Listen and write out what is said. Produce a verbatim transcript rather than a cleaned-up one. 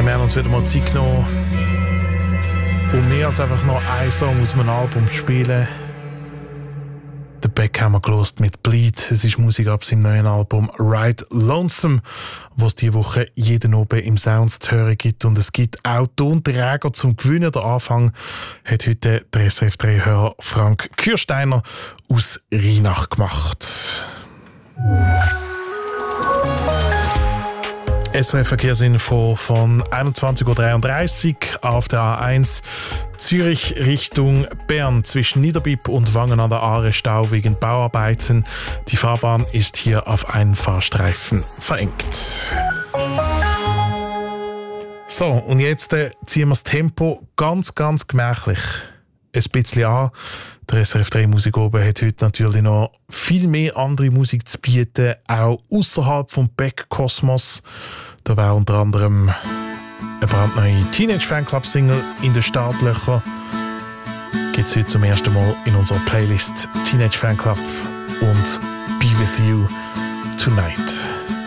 Wir haben uns wieder mal Zeit genommen, um mehr als einfach noch einen Song aus einem Album zu spielen. Den Beck haben wir gehört mit Bleed. Es ist Musik ab seinem neuen Album Ride Lonesome, wo es diese Woche jeden Abend im Sounds zu hören gibt. Und es gibt auch Tonträger zum Gewinnen. Der Anfang hat heute der S R F drei Hörer Frank Kürsteiner aus Rheinach gemacht. S R F Verkehrsinfo von einundzwanzig Uhr dreiunddreißig auf der A eins Zürich Richtung Bern zwischen Niederbipp und Wangen an der Aare Stau wegen Bauarbeiten. Die Fahrbahn ist hier auf einen Fahrstreifen verengt. So, und jetzt äh, ziehen wir das Tempo ganz, ganz gemächlich ein bisschen an. Der S R F drei Musik oben hat heute natürlich noch viel mehr andere Musik zu bieten, auch außerhalb vom Beck-Kosmos. Da wäre unter anderem eine brandneue Teenage-Fanclub-Single in den Startlöchern. Gibt es heute zum ersten Mal in unserer Playlist Teenage Fanclub und Be With You Tonight.